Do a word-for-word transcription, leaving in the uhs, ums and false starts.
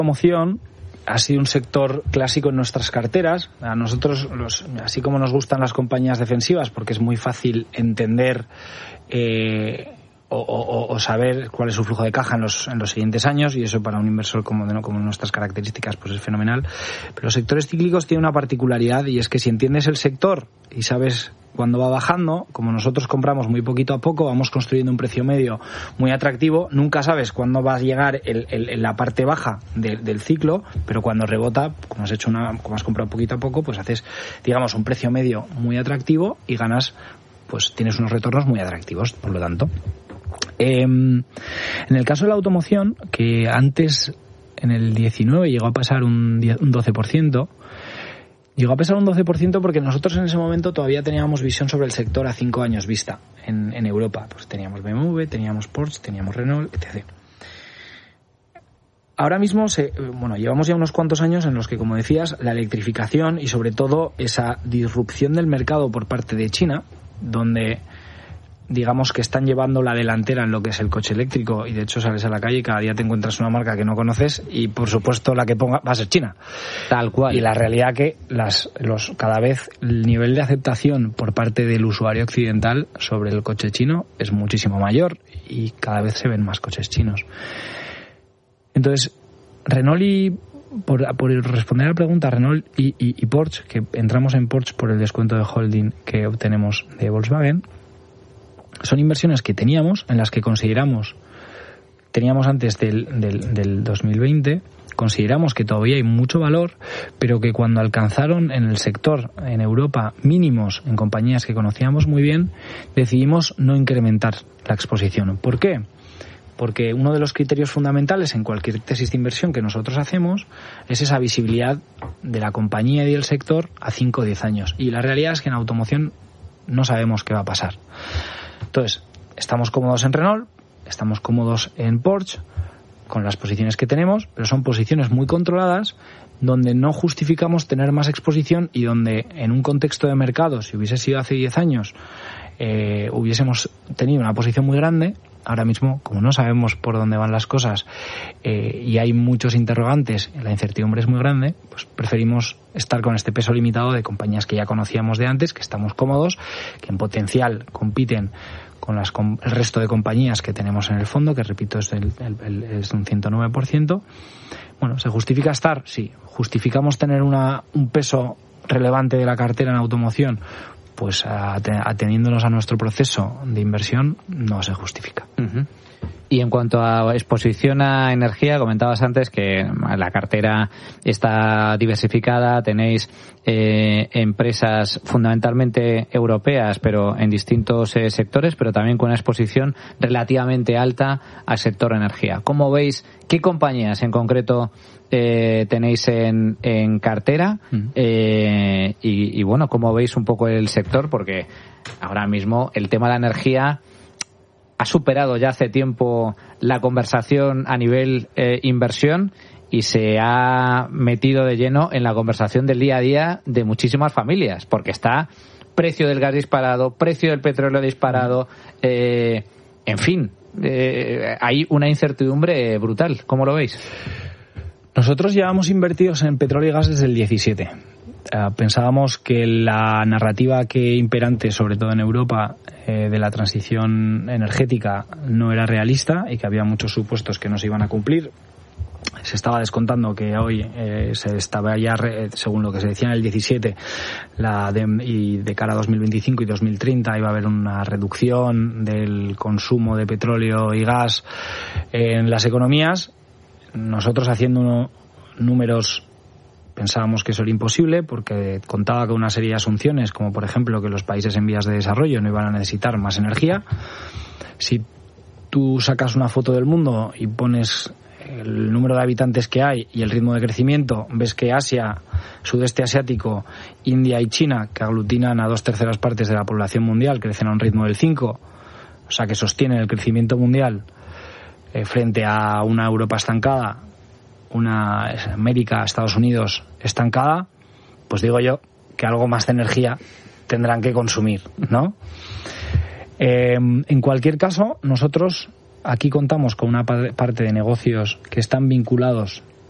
Automoción ha sido un sector clásico en nuestras carteras. A nosotros, los, así como nos gustan las compañías defensivas, porque es muy fácil entender eh, o, o, o saber cuál es su flujo de caja en los, en los siguientes años, y eso para un inversor como, ¿no? como nuestras características pues es fenomenal. Pero los sectores cíclicos tienen una particularidad, y es que si entiendes el sector y sabes cuando va bajando, como nosotros compramos muy poquito a poco, vamos construyendo un precio medio muy atractivo, nunca sabes cuándo va a llegar el, el, la parte baja de, del ciclo, pero cuando rebota, como has hecho una, como has comprado poquito a poco, pues haces, digamos, un precio medio muy atractivo y ganas, pues tienes unos retornos muy atractivos, por lo tanto. Eh, en el caso de la automoción, que antes, en el diecinueve, llegó a pasar un, un doce por ciento, Llegó a pesar un doce por ciento porque nosotros en ese momento todavía teníamos visión sobre el sector a cinco años vista en, en Europa. Pues teníamos B M W, teníamos Porsche, teníamos Renault, etcétera. Ahora mismo, se, bueno, llevamos ya unos cuantos años en los que, como decías, la electrificación y sobre todo esa disrupción del mercado por parte de China, donde digamos que están llevando la delantera en lo que es el coche eléctrico, y de hecho sales a la calle y cada día te encuentras una marca que no conoces y por supuesto la que ponga va a ser China. Tal cual. Y la realidad que las los cada vez el nivel de aceptación por parte del usuario occidental sobre el coche chino es muchísimo mayor y cada vez se ven más coches chinos. Entonces, Renault y por, por responder a la pregunta, Renault y, y, y Porsche, que entramos en Porsche por el descuento de holding que obtenemos de Volkswagen, son inversiones que teníamos, en las que consideramos, teníamos antes del, del, del dos mil veinte, consideramos que todavía hay mucho valor, pero que cuando alcanzaron en el sector, en Europa, mínimos en compañías que conocíamos muy bien, decidimos no incrementar la exposición. ¿Por qué? Porque uno de los criterios fundamentales en cualquier tesis de inversión que nosotros hacemos es esa visibilidad de la compañía y del sector a cinco o diez años. Y la realidad es que en automoción no sabemos qué va a pasar. Entonces, estamos cómodos en Renault, estamos cómodos en Porsche, con las posiciones que tenemos, pero son posiciones muy controladas, donde no justificamos tener más exposición y donde en un contexto de mercado, si hubiese sido hace diez años, eh, hubiésemos tenido una posición muy grande. Ahora mismo, como no sabemos por dónde van las cosas eh, y hay muchos interrogantes, la incertidumbre es muy grande, pues preferimos estar con este peso limitado de compañías que ya conocíamos de antes, que estamos cómodos, que en potencial compiten con las con el resto de compañías que tenemos en el fondo, que repito es, del, el, el, es un ciento nueve por ciento. Bueno, ¿se justifica estar? Sí. ¿Justificamos tener una, un peso relevante de la cartera en automoción? Pues ateniéndonos a nuestro proceso de inversión no se justifica. Uh-huh. Y en cuanto a exposición a energía, comentabas antes que la cartera está diversificada, tenéis eh, empresas fundamentalmente europeas, pero en distintos eh, sectores, pero también con una exposición relativamente alta al sector energía. ¿Cómo veis qué compañías en concreto eh, tenéis en, en cartera? Uh-huh. eh, y, y bueno, ¿cómo veis un poco el sector? Porque ahora mismo el tema de la energía ha superado ya hace tiempo la conversación a nivel eh, inversión y se ha metido de lleno en la conversación del día a día de muchísimas familias, porque está precio del gas disparado, precio del petróleo disparado, eh, en fin, eh, hay una incertidumbre brutal. ¿Cómo lo veis? Nosotros llevamos invertidos en petróleo y gas desde el diecisiete. Uh, pensábamos que la narrativa que imperante, sobre todo en Europa, eh, de la transición energética no era realista y que había muchos supuestos que no se iban a cumplir. Se estaba descontando que hoy eh, se estaba ya, re, según lo que se decía en el diecisiete, la de, y de cara a dos mil veinticinco y dos mil treinta iba a haber una reducción del consumo de petróleo y gas en las economías. Nosotros, haciendo uno, números, pensábamos que eso era imposible porque contaba con una serie de asunciones, como por ejemplo que los países en vías de desarrollo no iban a necesitar más energía. Si tú sacas una foto del mundo y pones el número de habitantes que hay y el ritmo de crecimiento, ves que Asia, sudeste asiático, India y China, que aglutinan a dos terceras partes de la población mundial, crecen a un ritmo del cinco, o sea que sostienen el crecimiento mundial eh, frente a una Europa estancada, una América, Estados Unidos estancada, pues digo yo que algo más de energía tendrán que consumir, ¿no? Eh, en cualquier caso, nosotros aquí contamos con una parte de negocios que están vinculados